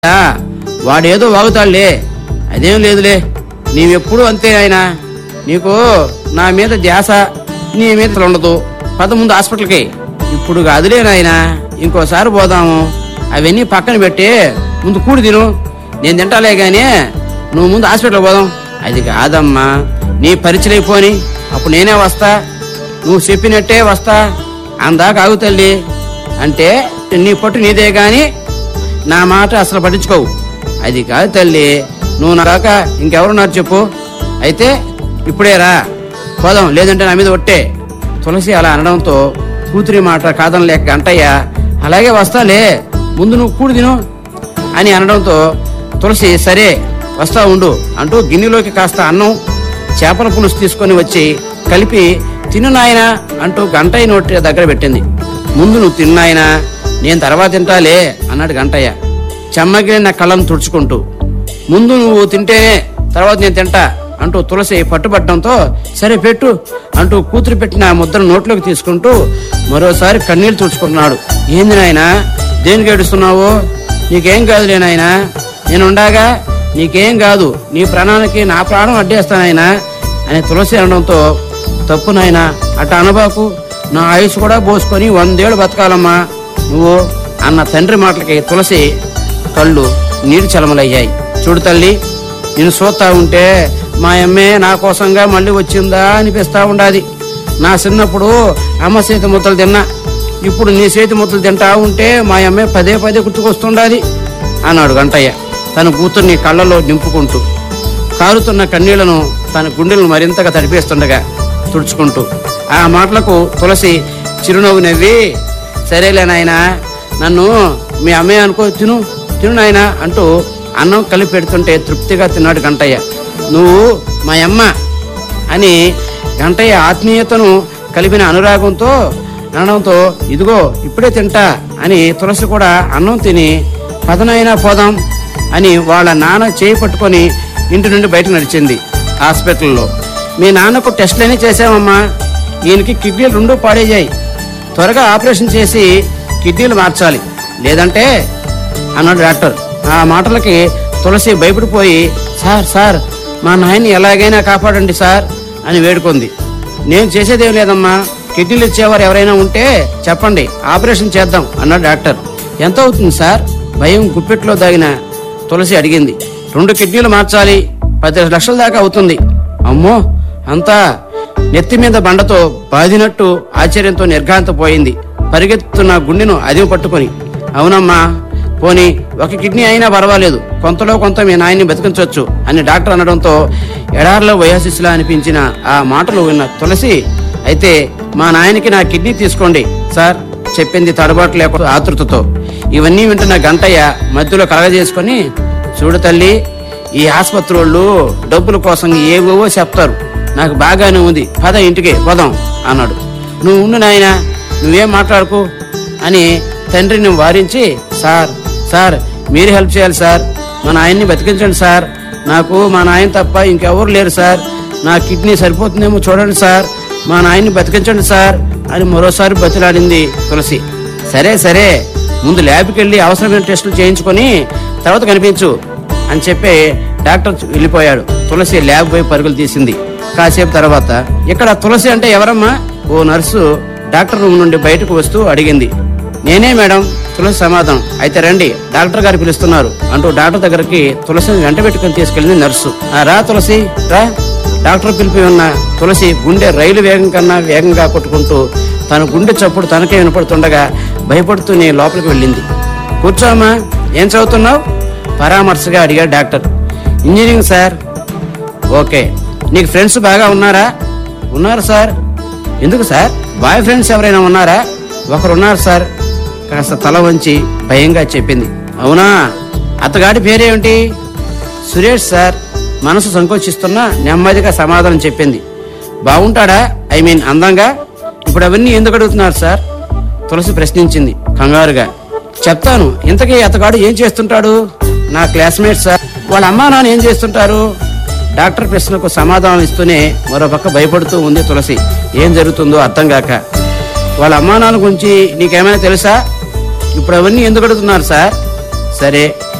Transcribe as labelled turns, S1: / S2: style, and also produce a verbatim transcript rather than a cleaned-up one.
S1: వాడేదో వాగుతాడులే, అదేం లేదులే. నీవెప్పుడు అంతే ఆయన, నీకు నా మీద ధ్యాస నీ మీద ఉండదు. పద ముందు హాస్పిటల్కి. ఇప్పుడు కాదులే నాయనా, ఇంకోసారి పోదాము. అవన్నీ పక్కన పెట్టి ముందు కూడి తిను, నేను తింటాలే గాని నువ్వు ముందు హాస్పిటల్కి పోదాం. అది కాదమ్మా, నీ పరిచయం అయిపోని అప్పుడు నేనే వస్తా, నువ్వు చెప్పినట్టే వస్తా, అందాక ఆగు తల్లి అంటే నీ పట్టు నీదే గాని నా మాట అసలు పట్టించుకోవు. అది కాదు తల్లి, నువ్వు నా దాకా ఇంకెవరున్నారు చెప్పు. అయితే ఇప్పుడే రా పోదాం, లేదంటే నా మీద ఒట్టే. తులసి అలా అనడంతో కూతురి మాట కాదనలేక గంటయ్య అలాగే వస్తాలే, ముందు నువ్వు కూడి తిను అని అనడంతో తులసి సరే వస్తా ఉండు అంటూ గిన్నెలోకి కాస్త అన్నం చేపల పులుసు తీసుకొని వచ్చి కలిపి తిను నాయనా అంటూ గంటయ్య నోటి దగ్గర పెట్టింది. ముందు నువ్వు తిన్నాయనా, నేను తర్వాత తింటాలే అన్నాడు గంటయ్య చెమ్మగిలిన కళ్ళను తుడుచుకుంటూ. ముందు నువ్వు తింటేనే తర్వాత నేను తింటా అంటూ తులసి పట్టుబట్టడంతో సరే పెట్టు అంటూ కూతురు పెట్టిన ముద్దను నోట్లోకి తీసుకుంటూ మరోసారి కన్నీళ్లు తుడుచుకుంటున్నాడు. ఏంది నాయనా, దేనికి ఏడుస్తున్నావు? నీకేం కాదులే నాయనా, నేనుండగా నీకేం కాదు, నీ ప్రాణానికి నా ప్రాణం అడ్డేస్తానాయనా అని తులసి అనడంతో తప్పు నాయనా, అట్ట అనబాకు, నా ఆయుష్ కూడా పోసుకొని వందేళ్లు బతకాలమ్మా నువ్వు అన్న తండ్రి మాటలకి తులసి కళ్ళు నీరు చలమలయ్యాయి. చూడు తల్లి, నేను చూస్తా ఉంటే మా అమ్మే నా కోసంగా మళ్ళీ వచ్చిందా అనిపిస్తా ఉండాది. నా చిన్నప్పుడు అమ్మ చేతి ముద్దలు తిన్నా, ఇప్పుడు నీ చేతి ముద్దలు తింటా ఉంటే మా అమ్మే పదే పదే గుర్తుకొస్తుండాది అన్నాడు గంటయ్య తన కూతుర్ని కళ్ళలో నింపుకుంటూ. కారుతున్న కన్నీళ్లను తన గుండెలను మరింతగా తడిపేస్తుండగా తుడుచుకుంటూ ఆ మాటలకు తులసి చిరునవ్వు నవ్వి సరేలే నాయనా, నన్ను మీ అమ్మే అనుకో, తిను తిను నాయనా అంటూ అన్నం కలిపి పెడుతుంటే తృప్తిగా తిన్నాడు గంటయ్య. నువ్వు మా అమ్మ అని గంటయ్య ఆత్మీయతను కలిపిన అనురాగంతో అనడంతో ఇదిగో ఇప్పుడే తింటా అని తులసి కూడా అన్నం తిని పదనైనా పోదాం అని వాళ్ళ నాన్న చేయి పట్టుకొని ఇంటి నుండి బయటకు నడిచింది. హాస్పిటల్లో మీ నాన్నకు టెస్టులన్నీ చేసామమ్మా, ఈయనకి కిడ్నీలు రెండూ పాడేయాయి, త్వరగా ఆపరేషన్ చేసి కిడ్నీలు మార్చాలి లేదంటే అన్నాడు డాక్టర్. ఆ మాటలకి తులసి భయపడిపోయి సార్ సార్ మా నాయన్ని ఎలాగైనా కాపాడండి సార్ అని వేడుకుంది. నేను చేసేదేం లేదమ్మా, కిడ్నీలు ఇచ్చేవారు ఎవరైనా ఉంటే చెప్పండి, ఆపరేషన్ చేద్దాం అన్నాడు డాక్టర్. ఎంత అవుతుంది సార్? భయం గుప్పెట్లో దాగిన తులసి అడిగింది. రెండు కిడ్నీలు మార్చాలి, పది లక్షల దాకా అవుతుంది. అమ్మో, అంతా నెత్తి మీద బండతో బాదినట్టు ఆశ్చర్యంతో నిర్ఘాంతపోయింది పరిగెత్తున్న గుండెను అదిమి పట్టుకొని. అవునమ్మా, పోనీ ఒక కిడ్నీ అయినా పర్వాలేదు, కొంతలో కొంత మీ నాయన్ని బతికించవచ్చు అని డాక్టర్ అనడంతో ఎడార్లో వయాసిస్లా అనిపించిన ఆ మాటలు విన్న తులసి అయితే మా నాయనకి నా కిడ్నీ తీసుకోండి సార్ చెప్పింది తడబాటు లేకుండా ఆతృతతో. ఇవన్నీ వింటున్న గంటయ్య మధ్యలో కలగజేసుకొని చూడు తల్లి, ఈ ఆసుపత్రి వాళ్ళు డబ్బుల కోసం ఏవేవో చెప్తారు, నాకు బాగానే ఉంది, పద ఇంటికి పోదాం అన్నాడు. నువ్వు ఉండు నాయనా, నువ్వేం మాట్లాడుకు అని తండ్రిని వారించి సార్ సార్ మీరు హెల్ప్ చేయాలి సార్, మా నాయన్ని బతికించండి సార్, నాకు మా నాయన తప్ప ఇంకెవరు లేరు సార్, నా కిడ్నీ సరిపోతుందేమో చూడండి సార్, మా నాయన్ని బతికించండి సార్ అని మరోసారి బతిలాడింది తులసి. సరే సరే ముందు ల్యాబ్కి వెళ్ళి అవసరమైన టెస్టులు చేయించుకొని తర్వాత కనిపించు అని చెప్పి డాక్టర్ వెళ్ళిపోయాడు. తులసి ల్యాబ్ పోయి పరుగులు తీసింది. కాసేపు తర్వాత ఇక్కడ తులసి అంటే ఎవరమ్మా? ఓ నర్సు డాక్టర్ రూమ్ నుండి బయటకు వస్తూ అడిగింది. నేనే మేడం తులసి సమాధానం. అయితే రండి, డాక్టర్ గారు పిలుస్తున్నారు అంటూ డాక్టర్ దగ్గరికి తులసిని వెంట పెట్టుకుని తీసుకెళ్ళింది నర్సు. రా తులసి రా. డాక్టర్ పిలిపి ఉన్న తులసి గుండె రైలు వేగం కన్నా వేగంగా కొట్టుకుంటూ తన గుండె చప్పుడు తనకే వినపడుతుండగా భయపడుతూ నేను లోపలికి వెళ్ళింది. కూర్చోమ్మా, ఏం చదువుతున్నావు పరామర్శగా అడిగాడు డాక్టర్. Engineering sir. ఓకే, నీకు ఫ్రెండ్స్ బాగా ఉన్నారా? ఉన్నారు సార్. ఎందుకు సార్, బాయ్ ఫ్రెండ్స్ ఎవరైనా ఉన్నారా? ఒకరున్నారు సార్ కాస్త తల వంచి భయంగా చెప్పింది. అవునా, అతగాడి పేరేమిటి? సురేష్ సార్ మనసు సంకోచిస్తున్నా నెమ్మదిగా సమాధానం చెప్పింది. బాగుంటాడా? ఐ మీన్ అందంగా? ఇప్పుడు అవన్నీ ఎందుకు అడుగుతున్నారు సార్? తులసి ప్రశ్నించింది కంగారుగా. చెప్తాను, ఇంతకీ అతగాడు ఏం చేస్తుంటాడు? నా క్లాస్మేట్ సార్. వాళ్ళ అమ్మా నాన్న ఏం చేస్తుంటారు? డాక్టర్ ప్రశ్నకు సమాధానం ఇస్తూనే మరోపక్క భయపడుతూ ఉంది తులసి. ఏం జరుగుతుందో అర్థం కాక. వాళ్ళ అమ్మా నాన్న గురించి నీకేమైనా తెలుసా? ఇప్పుడు అవన్నీ ఎందుకు అడుగుతున్నారు సార్? సరే